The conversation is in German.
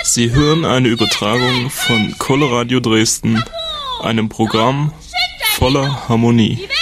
Sie hören eine Übertragung von Coloradio Dresden, einem Programm voller Harmonie.